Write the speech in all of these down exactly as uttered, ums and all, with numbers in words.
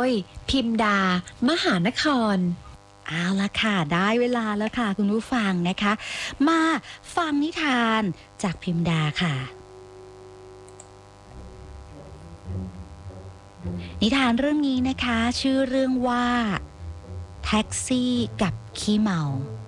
ยพิมดามหานครเอาละค่ะได้เวลาแล้วค่ะคุณผู้ฟังนะคะมาฟังนิทานจากพิมดาค่ะนิทานเรื่องนี้นะคะชื่อเรื่องว่าแท็กซี่กับขี้เมา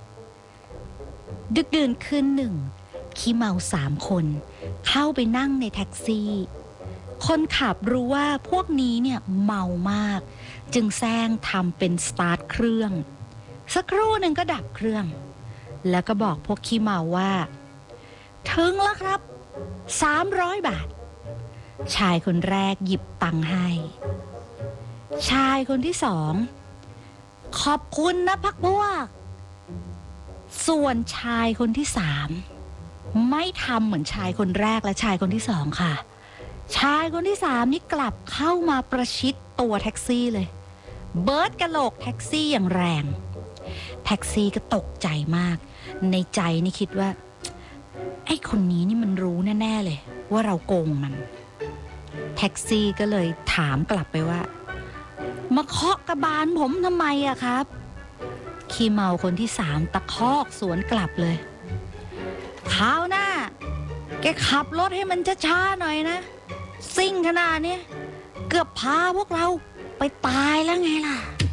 ดึกดื่นคืนหนึ่งขี้เมาสามคนเข้าไปนั่งในแท็กซี่คนขับรู้ว่าพวกนี้เนี่ยเมามากจึงแซงทำเป็นสตาร์ทเครื่องสักครู่หนึ่งก็ดับเครื่องแล้วก็บอกพวกขี้เมาว่าถึงแล้วครับสามร้อยบาทชายคนแรกหยิบตังค์ให้ชายคนที่สองขอบคุณนะพักพวกส่วนชายคนที่สามไม่ทำเหมือนชายคนแรกและชายคนที่สองค่ะชายคนที่สามนี่กลับเข้ามาประชิดตัวแท็กซี่เลยเบิร์ดกะโหลกแท็กซี่อย่างแรงแท็กซี่ก็ตกใจมากในใจนี่คิดว่าไอ้คนนี้นี่มันรู้แน่ๆเลยว่าเราโกงมันแท็กซี่ก็เลยถามกลับไปว่ามาเคาะกระบาลผมทำไมอะครับขี้เมาคนที่สามตะคอกสวนกลับเลยคราวหน้าแกขับรถให้มันช้าๆหน่อยนะซิ่งขนาดนี้เกือบพาพวกเราไปตายแล้วไงล่ะ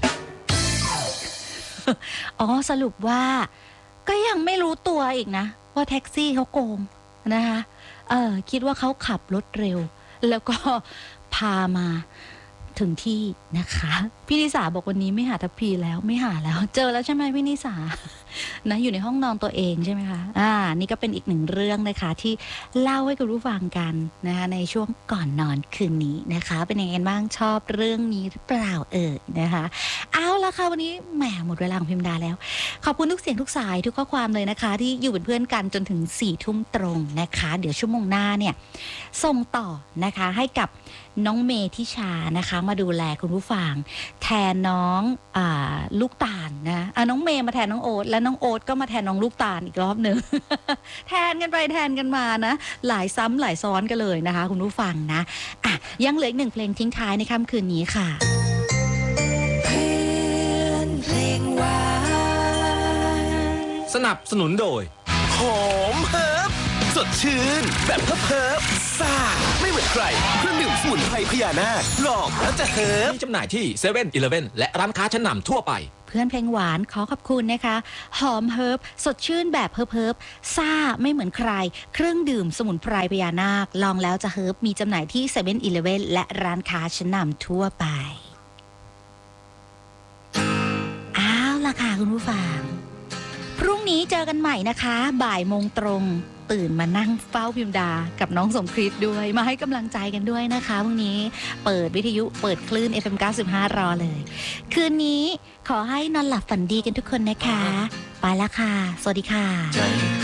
อ๋อสรุปว่าก็ยังไม่รู้ตัวอีกนะว่าแท็กซี่เขาโกงนะคะเออคิดว่าเขาขับรถเร็วแล้วก็พามาถึงที่นะคะพี่นิสาบอกวันนี้ไม่หาทัพพีแล้วไม่หาแล้วเจอแล้วใช่ไหมพี่นิสานะอยู่ในห้องนอนตัวเองใช่ไหมคะอ่านี่ก็เป็นอีกหนึ่งเรื่องนะคะที่เล่าให้คุณผู้ฟังกันนะคะในช่วงก่อนนอนคืนนี้นะคะเป็นยังไงบ้างชอบเรื่องนี้หรือเปล่าเอ่ยนะคะเอาละค่ะวันนี้แหมหมดเวลาของพิมดาแล้วขอบคุณทุกเสียงทุกสายทุกข้อความเลยนะคะที่อยู่เป็นเพื่อนกันจนถึงสี่ทุ่มตรงนะคะเดี๋ยวชั่วโมงหน้าเนี่ยส่งต่อนะคะให้กับน้องเมทิชานะคะมาดูแลคุณผู้ฟังแทนน้องอ่าลูกตาลนะอ่ะน้องเมย์มาแทนน้องโอ๊ตและน้องโอ๊ตก็มาแทนน้องลูกตาลอีกรอบหนึ่ง แทนกันไปแทนกันมานะหลายซ้ำหลายซ้อนกันเลยนะคะคุณผู้ฟังนะอ่ะยังเหลืออีกหนึ่งเพลงทิ้งท้ายในค่ำคืนนี้ค่ะเพื่อนเพลงหวานสนับสนุนโดยหอมเฮิร์บสดชื่นแบบเฮิร์บเฮิร์บซ่าไม่เหมือนใครเครื่องดื่มสมุนไพรพญานาคลองแล้วจะเฮิร์บมีจำหน่ายที่เซเว่นอีเลฟเว่นและร้านค้าชั้นนำทั่วไปเพื่อนเพลงหวานขอขอบคุณนะคะหอมเฮิร์บสดชื่นแบบเฮิร์บเฮิร์บซ่าไม่เหมือนใครเครื่องดื่มสมุนไพรพญานาคลองแล้วจะเฮิร์บมีจำหน่ายที่เซเว่นอีเลฟเว่นและร้านค้าชั้นนำทั่วไปอ้าวล่ะค่ะคุณผู้ฟังพรุ่งนี้เจอกันใหม่นะคะบ่ายโมงตรงตื่นมานั่งเฝ้าพิมดากับน้องสมคริสด้วยมาให้กำลังใจกันด้วยนะคะพรุ่งนี้เปิดวิทยุเปิดคลื่น เอฟ เอ็ม เก้าสิบห้า รอเลยคืนนี้ขอให้นอนหลับฝันดีกันทุกคนนะคะไปละค่ะสวัสดีค่ะ